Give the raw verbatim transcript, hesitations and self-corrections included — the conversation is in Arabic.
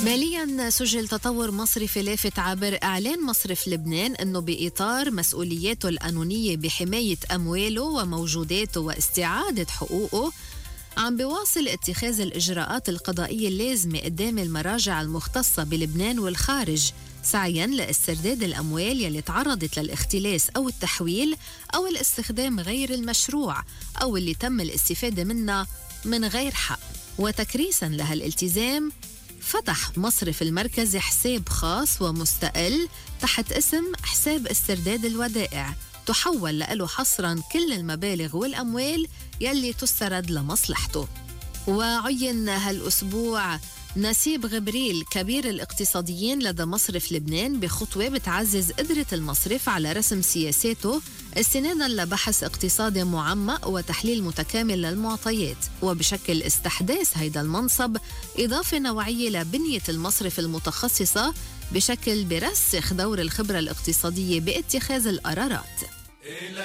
مالياً سجل تطور مصرفي لافت عبر إعلان مصرف لبنان أنه بإطار مسؤولياته القانونية بحماية أمواله وموجوداته واستعادة حقوقه عم بواصل اتخاذ الإجراءات القضائية اللازمة قدام المراجع المختصة بلبنان والخارج سعياً لاسترداد الأموال يلي تعرضت للاختلاس أو التحويل أو الاستخدام غير المشروع أو اللي تم الاستفادة منها من غير حق. وتكريساً لها الالتزام فتح مصرف المركزي حساب خاص ومستقل تحت اسم حساب استرداد الودائع تحول له حصراً كل المبالغ والأموال يلي تسترد لمصلحته. وعين هالأسبوع نسيب غبريل كبير الاقتصاديين لدى مصرف لبنان بخطوة بتعزز قدرة المصرف على رسم سياساته استناداً لبحث اقتصادي معمق وتحليل متكامل للمعطيات، وبشكل استحداث هيدا المنصب إضافة نوعية لبنية المصرف المتخصصة بشكل برسخ دور الخبرة الاقتصادية باتخاذ القرارات.